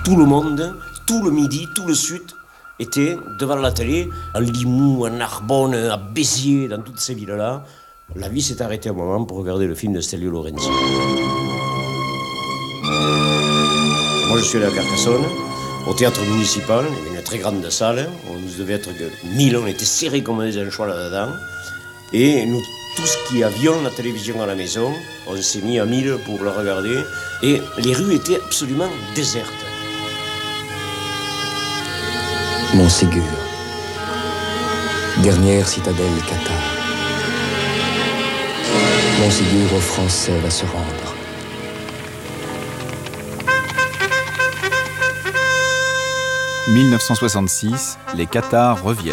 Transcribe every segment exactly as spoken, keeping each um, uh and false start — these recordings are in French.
tout le monde, tout le Midi, tout le Sud était devant la télé, à Limoux, à Narbonne, à Béziers, dans toutes ces villes-là. La vie s'est arrêtée un moment pour regarder le film de Stelvio Lorenzi. Moi, je suis allé à Carcassonne, au théâtre municipal. Il y avait une très grande salle. On devait être mille, on était serrés comme des anchois là-dedans. Et nous, tous qui avions la télévision à la maison, on s'est mis à mille pour le regarder. Et les rues étaient absolument désertes. Montségur, dernière citadelle Qatar. Montségur aux Français va se rendre. dix-neuf cent soixante-six, les Cathares reviennent.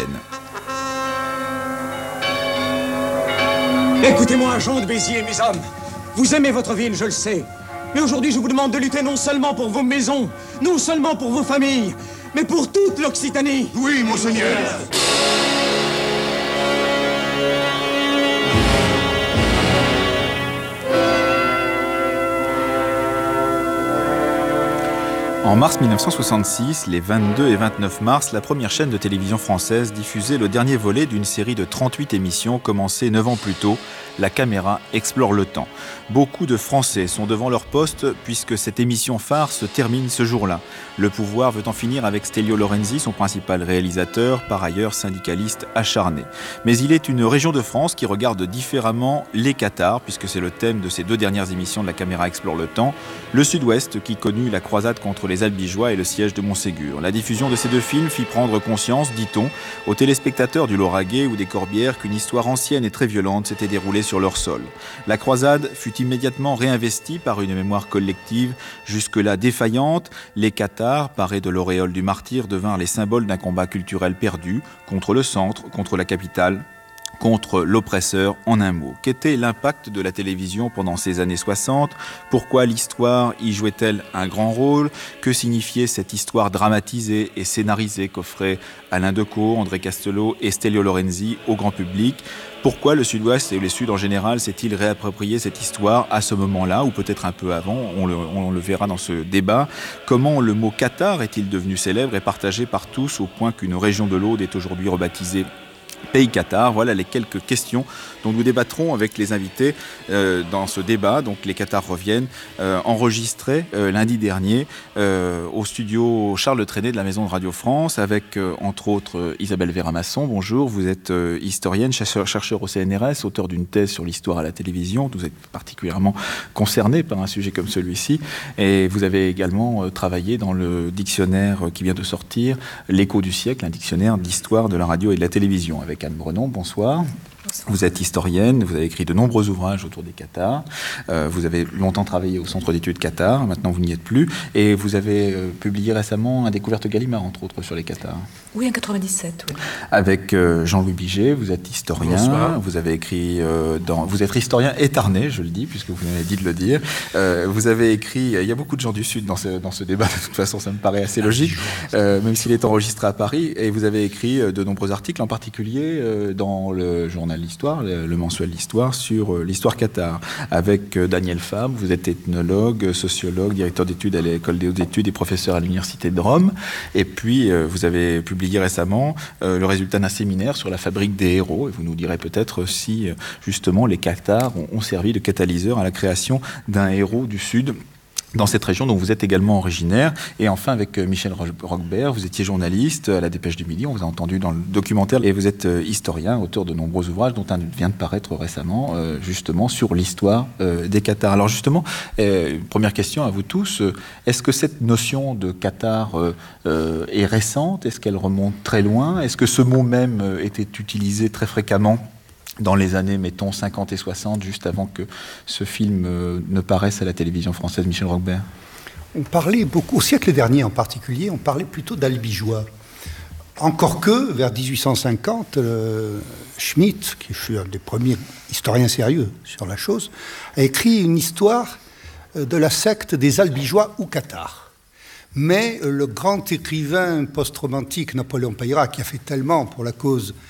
Écoutez-moi, Jean de Béziers, mes hommes. Vous aimez votre ville, je le sais. Mais aujourd'hui, je vous demande de lutter non seulement pour vos maisons, non seulement pour vos familles, mais pour toute l'Occitanie. Oui, monseigneur. En mars mille neuf cent soixante-six, les vingt-deux et vingt-neuf mars, la première chaîne de télévision française diffusait le dernier volet d'une série de trente-huit émissions commencée neuf ans plus tôt. La caméra explore le temps. Beaucoup de Français sont devant leur poste puisque cette émission phare se termine ce jour-là. Le pouvoir veut en finir avec Stelvio Lorenzi, son principal réalisateur, par ailleurs syndicaliste acharné. Mais il est une région de France qui regarde différemment les Cathares, puisque c'est le thème de ces deux dernières émissions de La caméra explore le temps. Le Sud-Ouest qui connut la croisade contre les Albigeois et le siège de Montségur. La diffusion de ces deux films fit prendre conscience, dit-on, aux téléspectateurs du Lauragais ou des Corbières qu'une histoire ancienne et très violente s'était déroulée sur leur sol. La croisade fut immédiatement réinvestie par une mémoire collective jusque-là défaillante. Les Cathares, parés de l'auréole du martyr, devinrent les symboles d'un combat culturel perdu contre le centre, contre la capitale, contre l'oppresseur, en un mot. Qu'était l'impact de la télévision pendant ces années soixante? Pourquoi l'histoire y jouait-elle un grand rôle? Que signifiait cette histoire dramatisée et scénarisée qu'offraient Alain Decaux, André Castelot et Stelvio Lorenzi au grand public? Pourquoi le Sud-Ouest et le Sud en général s'est-il réapproprié cette histoire à ce moment-là, ou peut-être un peu avant? On le, on le verra dans ce débat. Comment le mot Qatar est-il devenu célèbre et partagé par tous au point qu'une région de l'Aude est aujourd'hui rebaptisée Pays Qatar? Voilà les quelques questions dont nous débattrons avec les invités euh, dans ce débat. Donc les Cathares reviennent, euh, enregistré euh, lundi dernier euh, au studio Charles Trenet de la Maison de Radio France avec euh, entre autres euh, Isabelle Véramasson. Bonjour, vous êtes euh, historienne, chercheur, chercheur au C N R S, auteur d'une thèse sur l'histoire à la télévision. Vous êtes particulièrement concerné par un sujet comme celui-ci et vous avez également euh, travaillé dans le dictionnaire qui vient de sortir, L'écho du siècle, un dictionnaire d'histoire de la radio et de la télévision. Avec Anne Brenon, bonsoir. Vous êtes historienne, vous avez écrit de nombreux ouvrages autour des Cathares. Euh, vous avez longtemps travaillé au Centre d'études Qatar, maintenant vous n'y êtes plus. Et vous avez euh, publié récemment un Découverte Gallimard, entre autres, sur les Cathares. Oui, en quatre-vingt-dix-sept, oui. Avec euh, Jean-Louis Biget, vous êtes historien. Bonsoir. Vous avez écrit, euh, dans, vous êtes historien étarné, je le dis, puisque vous m'avez dit de le dire. Euh, vous avez écrit, il y a beaucoup de gens du Sud dans ce, dans ce débat, de toute façon, ça me paraît assez logique, euh, même s'il est enregistré à Paris. Et vous avez écrit de nombreux articles, en particulier euh, dans le journal L'Histoire, le, le mensuel L'Histoire, sur euh, l'histoire Qatar, avec euh, Daniel Fabre. Vous êtes ethnologue, sociologue, directeur d'études à l'école des hautes études et professeur à l'université de Rome. Et puis, euh, vous avez publié récemment euh, le résultat d'un séminaire sur la fabrique des héros. Et vous nous direz peut-être si, euh, justement, les Cathares ont, ont servi de catalyseur à la création d'un héros du Sud dans cette région dont vous êtes également originaire. Et enfin, avec Michel Roquebert, vous étiez journaliste à la Dépêche du Midi, on vous a entendu dans le documentaire, et vous êtes historien, auteur de nombreux ouvrages, dont un vient de paraître récemment, euh, justement, sur l'histoire euh, des Cathares. Alors justement, euh, première question à vous tous, euh, est-ce que cette notion de Qatar euh, euh, est récente? Est-ce qu'elle remonte très loin? Est-ce que ce mot même euh, était utilisé très fréquemment dans les années, mettons, cinquante et soixante, juste avant que ce film euh, ne paraisse à la télévision française? Michel Roquebert. On parlait beaucoup, au siècle dernier en particulier, on parlait plutôt d'albigeois. Encore que, vers dix-huit cent cinquante, euh, Schmitt, qui fut un des premiers historiens sérieux sur la chose, a écrit une histoire de la secte des albigeois ou cathares. Mais euh, le grand écrivain post-romantique Napoléon Peyrat, qui a fait tellement pour la cause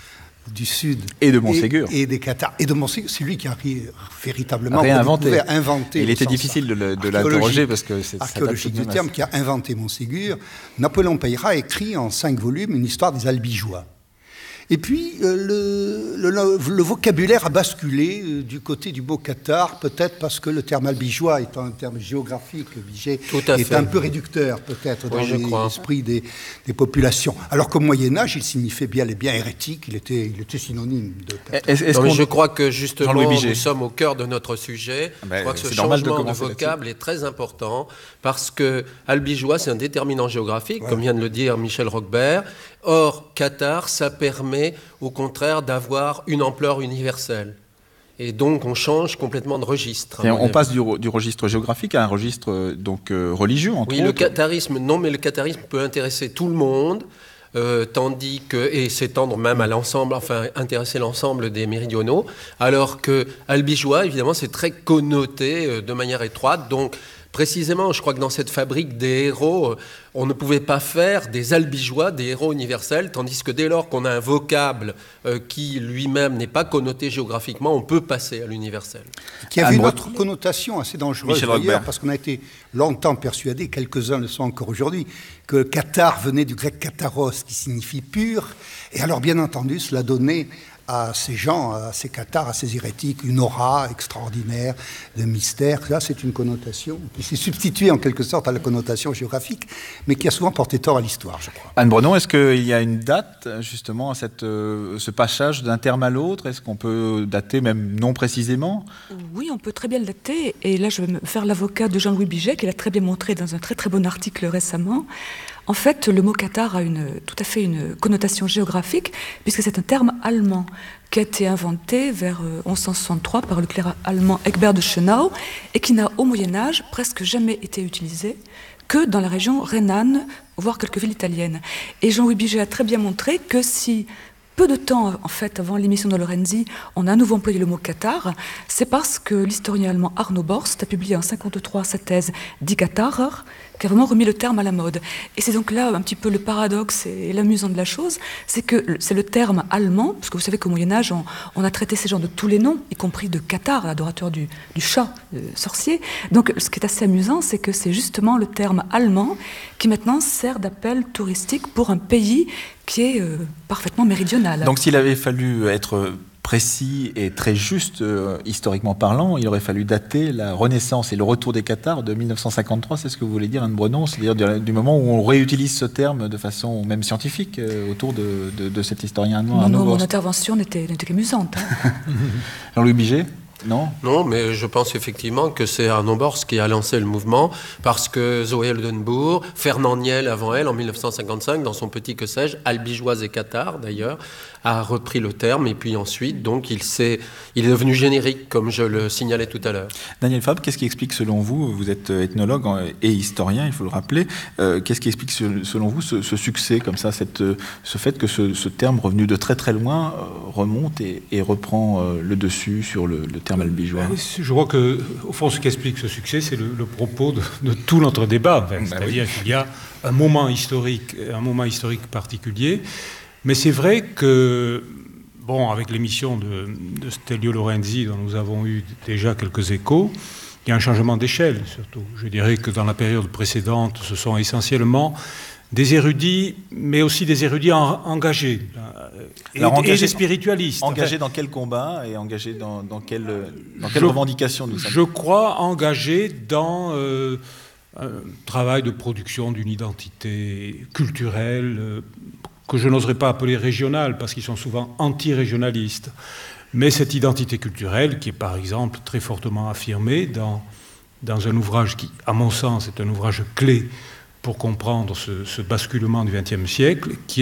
du Sud et de Montségur et, et des Cathares et de Montségur. C'est lui qui a véritablement réinventé. inventé. Il était difficile de, le, de l'interroger parce que c'est archéologique du terme, qui a inventé Montségur. Napoléon Peyrat a écrit en cinq volumes une histoire des Albigeois. Et puis, euh, le, le, le vocabulaire a basculé euh, du côté du mot cathare, peut-être parce que le terme albigeois, étant un terme géographique, obligé, est fait. un peu réducteur, peut-être, dans oui, l'esprit des, des populations. Alors qu'au Moyen-Âge, il signifiait bien et bien hérétique, il était, il était synonyme de cathare. Est-ce, est-ce non, je crois que, justement, nous sommes au cœur de notre sujet. Ben, je crois que ce changement de, de vocable est très important, parce que albigeois, c'est un déterminant géographique, ouais. comme vient de le dire Michel Roquebert. Or, cathare, ça permet au contraire d'avoir une ampleur universelle. Et donc, on change complètement de registre. Et on passe du, du registre géographique à un registre donc, euh, religieux, entre oui, autres. Oui, le catharisme, non, mais le catharisme peut intéresser tout le monde, euh, tandis que, et s'étendre même à l'ensemble, enfin, intéresser l'ensemble des méridionaux, alors que albigeois, évidemment, c'est très connoté euh, de manière étroite, donc précisément, je crois que dans cette fabrique des héros, on ne pouvait pas faire des albigeois, des héros universels, tandis que dès lors qu'on a un vocable euh, qui lui-même n'est pas connoté géographiquement, on peut passer à l'universel. Qui avait une autre connotation assez dangereuse d'ailleurs, parce qu'on a été longtemps persuadé, quelques-uns le sont encore aujourd'hui, que cathare venait du grec katharos, qui signifie pur, et alors bien entendu, cela donnait à ces gens, à ces cathares, à ces hérétiques, une aura extraordinaire de mystère. Là, c'est une connotation qui s'est substituée en quelque sorte à la connotation géographique, mais qui a souvent porté tort à l'histoire, je crois. Anne Brenon, est-ce qu'il y a une date, justement, à cette, euh, ce passage d'un terme à l'autre? Est-ce qu'on peut dater même non précisément? Oui, on peut très bien le dater. Et là, je vais me faire l'avocat de Jean-Louis Biget, qui l'a très bien montré dans un très très bon article récemment. En fait, le mot cathare a une, tout à fait une connotation géographique, puisque c'est un terme allemand qui a été inventé vers onze cent soixante-trois par le clerc allemand Egbert de Schönau et qui n'a au Moyen-Âge presque jamais été utilisé que dans la région rhénane, voire quelques villes italiennes. Et Jean-Louis Biget a très bien montré que si peu de temps, en fait, avant l'émission de Lorenzi, on a à nouveau employé le mot cathare, c'est parce que l'historien allemand Arno Borst a publié en cinquante-trois sa thèse Die Katharer, qui a vraiment remis le terme à la mode. Et c'est donc là un petit peu le paradoxe et l'amusant de la chose, c'est que c'est le terme allemand, parce que vous savez qu'au Moyen-Âge, on, on a traité ces gens de tous les noms, y compris de cathare, l'adorateur du, du chat euh, sorcier. Donc ce qui est assez amusant, c'est que c'est justement le terme allemand qui maintenant sert d'appel touristique pour un pays qui est euh, parfaitement méridional. Donc s'il avait fallu être précis et très juste, euh, historiquement parlant, il aurait fallu dater la renaissance et le retour des cathares de mille neuf cent cinquante-trois, c'est ce que vous voulez dire, Anne Brenon, c'est-à-dire du moment où on réutilise ce terme de façon même scientifique euh, autour de, de, de cet historien allemand. Non, non, mon intervention n'était, n'était qu'amusante. Hein. Jean-Louis Biget? Non. Non, mais je pense effectivement que c'est Arno Borst qui a lancé le mouvement, parce que Zoé Oldenbourg, Fernand Niel avant elle, en mille neuf cent cinquante-cinq, dans son petit que sais-je, albigeoise et cathare d'ailleurs, a repris le terme, et puis ensuite, donc, il, s'est, il est devenu générique, comme je le signalais tout à l'heure. Daniel Fabre, qu'est-ce qui explique selon vous, vous êtes ethnologue et historien, il faut le rappeler, euh, qu'est-ce qui explique selon vous ce, ce succès, comme ça, cette, ce fait que ce, ce terme revenu de très très loin euh, remonte et, et reprend euh, le dessus sur le, le terme albigeois? Je crois que, au fond, ce qui explique ce succès, c'est le, le propos de, de tout notre débat. Enfin, c'est-à-dire oui. qu'il y a un moment historique, un moment historique particulier. Mais c'est vrai que, bon, avec l'émission de, de Stelio Lorenzi, dont nous avons eu déjà quelques échos, il y a un changement d'échelle, surtout. Je dirais que dans la période précédente, ce sont essentiellement des érudits, mais aussi des érudits en, engagés, et, Alors, engagés, et des spiritualistes. Engagés enfin, dans quel combat et engagés dans, dans quelle, dans quelle je, revendication nous sommes? Je crois engagés dans euh, un travail de production d'une identité culturelle euh, que je n'oserais pas appeler régionale, parce qu'ils sont souvent anti-régionalistes. Mais cette identité culturelle, qui est par exemple très fortement affirmée dans, dans un ouvrage qui, à mon sens, est un ouvrage clé pour comprendre ce, ce basculement du vingtième siècle, qui